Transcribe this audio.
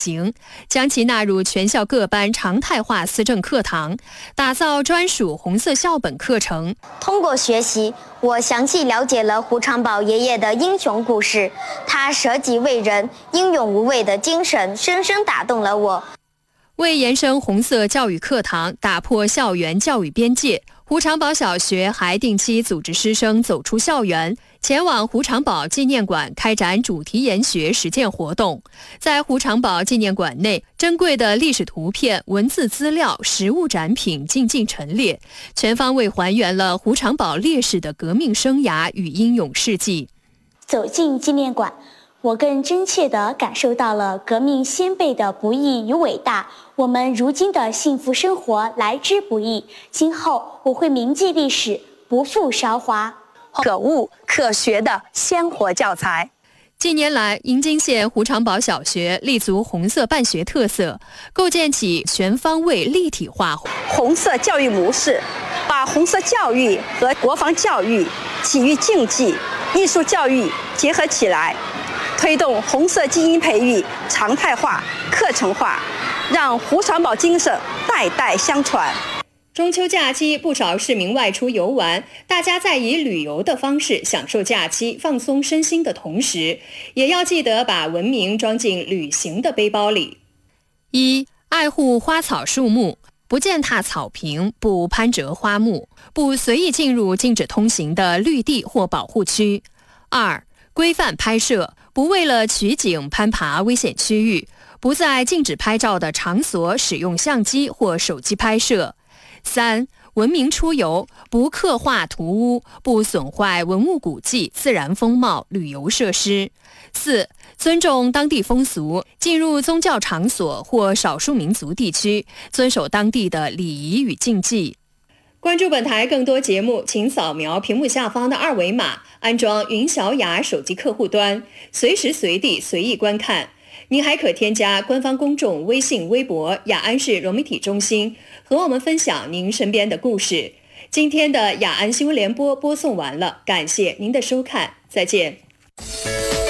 行，将其纳入全校各班常态化思政课堂，打造专属红色校本课程。 通过学习，我详细了解了胡长宝爷爷的英雄故事，他舍己为人、英勇无畏的精神深深打动了我。 为延伸红色教育课堂，打破校园教育边界，胡长宝小学还定期组织师生走出校园，前往胡长宝纪念馆开展主题研学实践活动。在胡长宝纪念馆内，珍贵的历史图片、文字资料、实物展品进进陈列，全方位还原了胡长宝烈士的革命生涯与英勇事迹。 走进纪念馆，我更真切地感受到了革命先辈的不易与伟大，我们如今的幸福生活来之不易。今后我会铭记历史，不负韶华， 可悟可学的鲜活教材。 近年来，银津县胡长宝小学立足红色办学特色，构建起全方位立体化红色教育模式，把红色教育和国防教育、体育竞技、艺术教育结合起来，推动红色基因培育常态化、课程化，让胡长宝精神代代相传。 中秋假期，不少市民外出游玩，大家在以旅游的方式享受假期、放松身心的同时，也要记得把文明装进旅行的背包里。一、爱护花草树木，不践踏草坪，不攀折花木，不随意进入禁止通行的绿地或保护区。二、规范拍摄，不为了取景攀爬危险区域，不在禁止拍照的场所使用相机或手机拍摄。三、文明出游，不刻画涂污，不损坏文物古迹、自然风貌、旅游设施。四、尊重当地风俗，进入宗教场所或少数民族地区，遵守当地的礼仪与禁忌。关注本台更多节目，请扫描屏幕下方的二维码，安装云小雅手机客户端，随时随地随意观看。您还可添加官方公众微信、微博雅安市融媒体中心，和我们分享您身边的故事。今天的雅安新闻联播播送完了，感谢您的收看，再见。